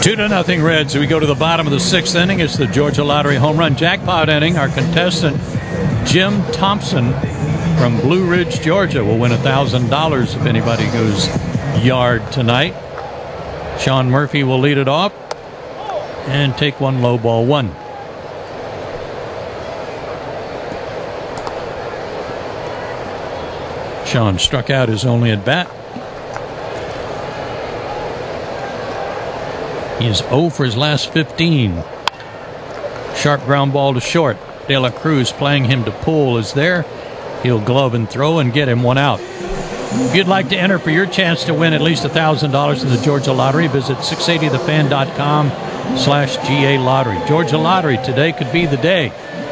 2-0 Reds. We go to the bottom of the sixth inning. It's the Georgia Lottery home run jackpot inning. Our contestant, Jim Thompson from Blue Ridge, Georgia, will win $1,000 if anybody goes yard tonight. Sean Murphy will lead it off and take one low ball one. Sean struck out his only at bat. He is 0 for his last 15. Sharp ground ball to short. De La Cruz playing him to pull is there. He'll glove and throw and get him one out. If you'd like to enter for your chance to win at least $1,000 in the Georgia Lottery, visit 680thefan.com/GA Lottery. Georgia Lottery, today could be the day.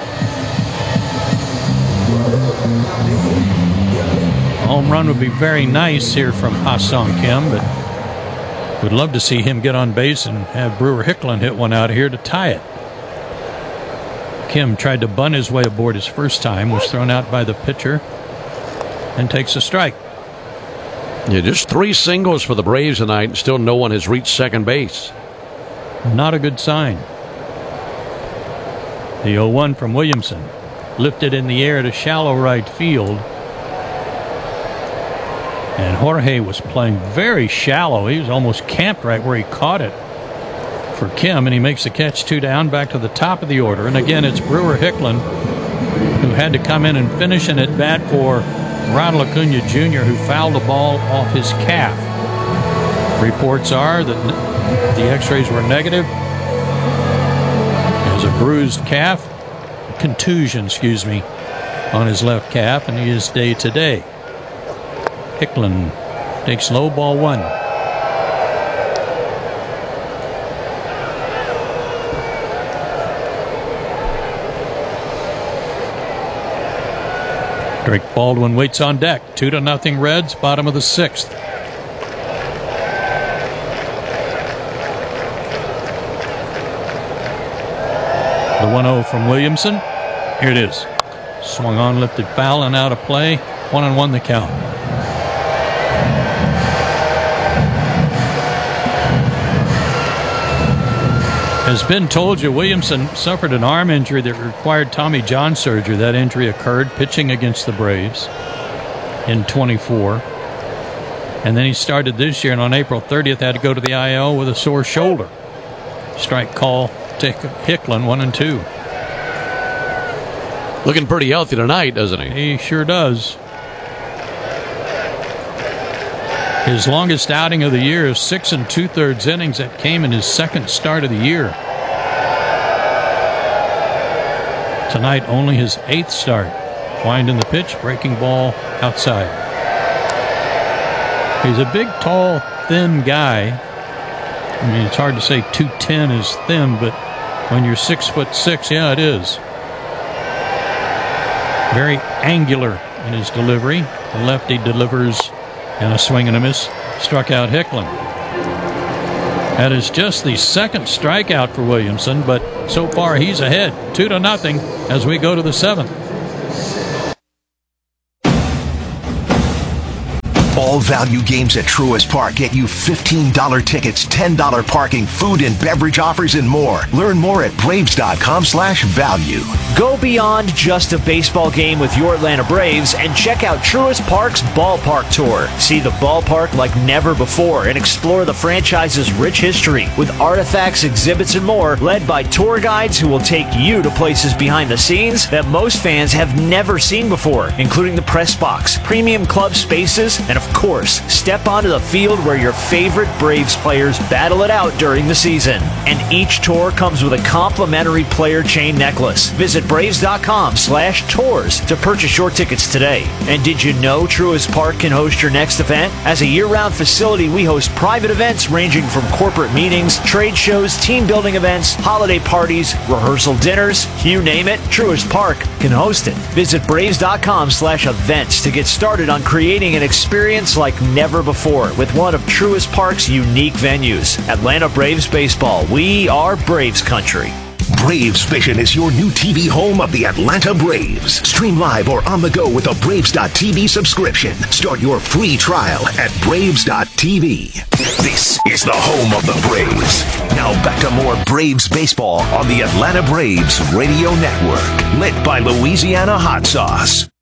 A home run would be very nice here from Ha-Seong Kim, but would love to see him get on base and have Brewer Hicklin hit one out of here to tie it. Kim tried to bunt his way aboard his first time, was thrown out by the pitcher, and takes a strike. Yeah, just 3 singles for the Braves tonight, and still no one has reached second base. Not a good sign. The 0-1 from Williamson. Lifted in the air to shallow right field. And Jorge was playing very shallow. He was almost camped right where he caught it for Kim, and he makes the catch. 2 down, back to the top of the order. And again, it's Brewer Hicklin who had to come in and finish an at-bat for Ronald Acuna Jr., who fouled the ball off his calf. Reports are that the x-rays were negative. There's a bruised calf, contusion, on his left calf, and he is day-to-day. Hicklin takes low, ball 1. Drake Baldwin waits on deck. 2-0 Reds, bottom of the 6th. The 1-0 from Williamson. Here it is. Swung on, lifted foul, and out of play. 1-1 the count. Has been told you, Williamson suffered an arm injury that required Tommy John surgery. That injury occurred pitching against the Braves in 24. And then he started this year, and on April 30th had to go to the IL with a sore shoulder. Strike call to Hicklin, 1-2. Looking pretty healthy tonight, doesn't he? He sure does. His longest outing of the year is 6 2/3 innings. That came in his second start of the year. Tonight, only his 8th start. Winding the pitch, breaking ball outside. He's a big, tall, thin guy. I mean, it's hard to say 210 is thin, but when you're 6'6", yeah, it is. Very angular in his delivery. The lefty delivers. And a swing and a miss. Struck out Hicklin. That is just the second strikeout for Williamson, but so far he's ahead. 2-0 as we go to the 7th. All value games at Truist Park get you $15 tickets, $10 parking, food and beverage offers, and more. Learn more at Braves.com/value. Go beyond just a baseball game with your Atlanta Braves and check out Truist Park's Ballpark Tour. See the ballpark like never before and explore the franchise's rich history with artifacts, exhibits, and more, led by tour guides who will take you to places behind the scenes that most fans have never seen before, including the press box, premium club spaces, and of course, step onto the field where your favorite Braves players battle it out during the season. And each tour comes with a complimentary player chain necklace. Visit Braves.com/tours to purchase your tickets today. And did you know Truist Park can host your next event? As a year-round facility, we host private events ranging from corporate meetings, trade shows, team building events, holiday parties, rehearsal dinners, you name it, Truist Park can host it. Visit Braves.com/events to get started on creating an experience like never before with one of Truist Park's unique venues. Atlanta Braves Baseball. We are Braves country. Braves Vision is your new TV home of the Atlanta Braves. Stream live or on the go with a Braves.TV subscription. Start your free trial at Braves.TV. This is the home of the Braves. Now back to more Braves baseball on the Atlanta Braves Radio Network. Lit by Louisiana Hot Sauce.